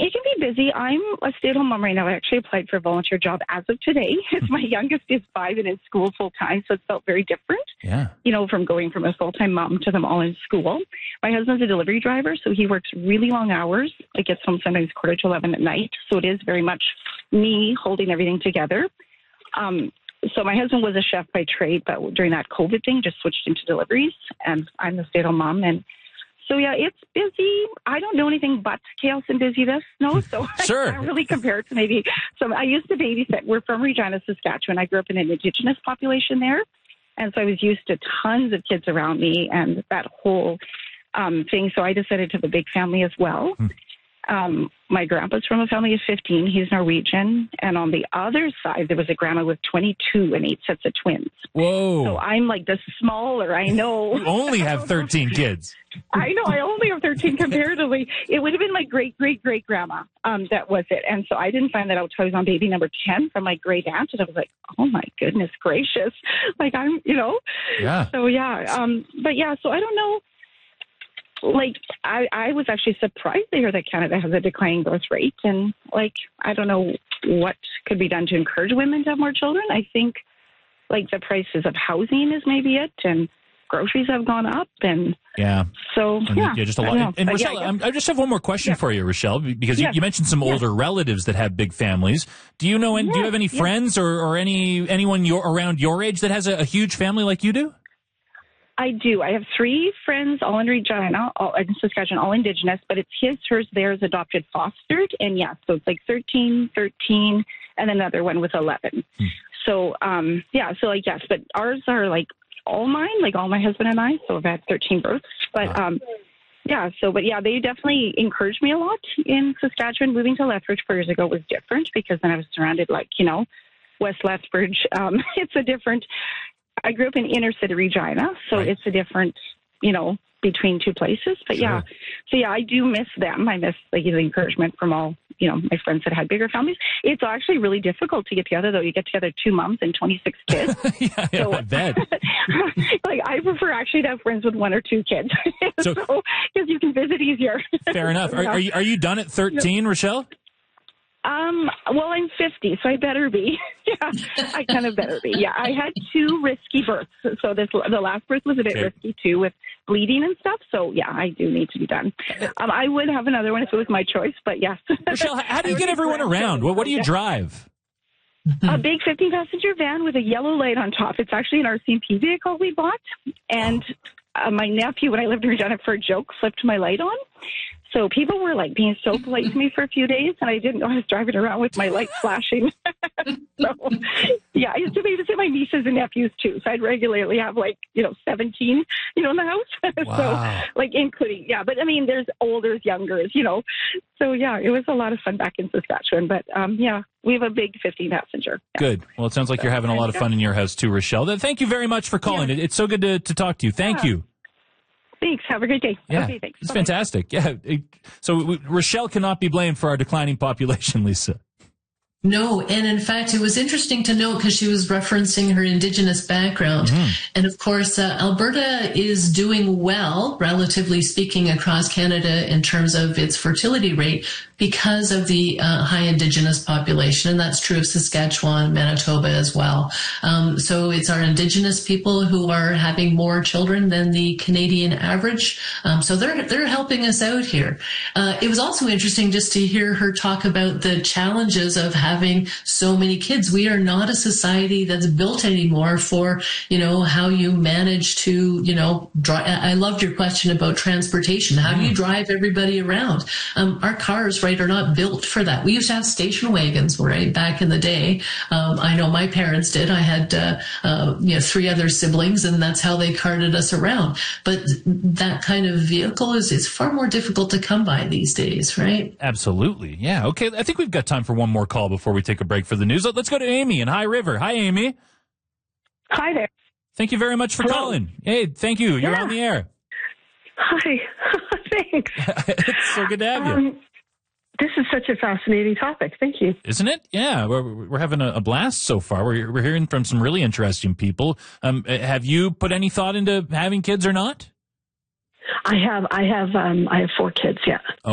It can be busy. I'm a stay-at-home mom right now. I actually applied for a volunteer job as of today. My youngest is 5 and in school full-time, so it felt very different. Yeah. From going from a full-time mom to them all in school. My husband's a delivery driver, so he works really long hours. He gets home sometimes 11:15 at night, so it is very much me holding everything together. So my husband was a chef by trade, but during that COVID thing, just switched into deliveries, and I'm the stay-at-home mom. And so, yeah, it's busy. I don't know anything but chaos and busyness, so Sure. I can't really compare it to maybe. So I used to babysit. We're from Regina, Saskatchewan. I grew up in an Indigenous population there, and so I was used to tons of kids around me and that whole thing. So I decided to have a big family as well. My grandpa's from a family of 15. He's Norwegian. And on the other side, there was a grandma with 22 and 8 sets of twins. Whoa. So I'm like the smaller, I know. You only have 13 kids. I know, I only have 13 comparatively. It would have been my great-great-great-grandma that was it. And so I didn't find that out until I was on baby number 10 from my great aunt. And I was like, oh, my goodness gracious. Like, Yeah. So, yeah. But, yeah, so I don't know. Like, I was actually surprised to hear that Canada has a declining birth rate. And, I don't know what could be done to encourage women to have more children. I think, the prices of housing is maybe it, and groceries have gone up. And yeah. So, yeah. Just a lot. And Rochelle, I just have one more question for you, Rochelle, because you mentioned some older relatives that have big families. Do you know, do you have any friends or anyone around your age that has a huge family like you do? I do. I have 3 friends, all in Regina, all in Saskatchewan, all Indigenous, but it's his, hers, theirs, adopted, fostered. And so it's 13, and another one with 11. So, yes, but ours are all mine, all my husband and I. So I've had 13 births. But, they definitely encouraged me a lot in Saskatchewan. Moving to Lethbridge 4 years ago was different because then I was surrounded West Lethbridge. It's a different. I grew up in inner city Regina, so It's a different, between two places. But sure. I do miss them. I miss the encouragement from all, my friends that had bigger families. It's actually really difficult to get together, though. You get together 2 moms and 26 kids. So, I bet. I prefer actually to have friends with 1 or 2 kids, so because you can visit easier. Fair enough. Are you done at 13, Rochelle? Well, I'm 50, so I better be. I kind of better be. Yeah, I had 2 risky births. So the last birth was a bit risky, too, with bleeding and stuff. So, yeah, I do need to be done. I would have another one if it was my choice, but yes. Rochelle, how do you get everyone around? What do you drive? A big 15-passenger van with a yellow light on top. It's actually an RCMP vehicle we bought. And my nephew, when I lived in Regina for a joke, flipped my light on. So people were being so polite to me for a few days, and I didn't know I was driving around with my lights flashing. So, yeah, I used to babysit my nieces and nephews too. So I'd regularly have 17, in the house. Wow. So including, but I mean, there's olders, youngers, So yeah, it was a lot of fun back in Saskatchewan. But we have a big 15-passenger. Yeah. Good. Well, it sounds like you're having a lot of fun in your house too, Rochelle. Thank you very much for calling. It's so good to talk to you. Thank you. Thanks. Have a great day. Yeah, okay, thanks. it's Bye-bye. fantastic. Yeah. So Rochelle cannot be blamed for our declining population, Lisa. No, and in fact, it was interesting to note because she was referencing her Indigenous background. And of course, Alberta is doing well, relatively speaking, across Canada in terms of its fertility rate because of the high Indigenous population. And that's true of Saskatchewan, Manitoba as well. So it's our Indigenous people who are having more children than the Canadian average. So they're helping us out here. It was also interesting just to hear her talk about the challenges of having so many kids. We are not a society that's built anymore for, how you manage to, drive. I loved your question about transportation. How do you drive everybody around? Our cars, are not built for that. We used to have station wagons, back in the day. I know my parents did. I had, 3 other siblings, and that's how they carted us around. But that kind of vehicle is far more difficult to come by these days, right? Absolutely. Yeah. Okay. I think we've got time for one more call before we take a break for the news. Let's go to Amy in High River. Hi, Amy. Hi there. Thank you very much for calling. Hey, thank you. You're on the air. Hi. Thanks. It's so good to have you. This is such a fascinating topic. Thank you. Isn't it? Yeah, we're having a blast so far. We're hearing from some really interesting people. Have you put any thought into having kids or not? I have 4 kids. Yeah.